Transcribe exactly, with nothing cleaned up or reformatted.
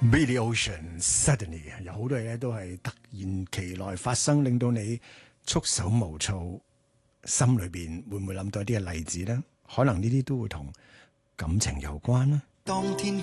Billy Ocean Suddenly 有好多嘢咧都係突然其來發生，令到你束手無措，心裏邊會唔會諗到一啲嘅例子呢？可能呢啲都會同感情有關啦。 當天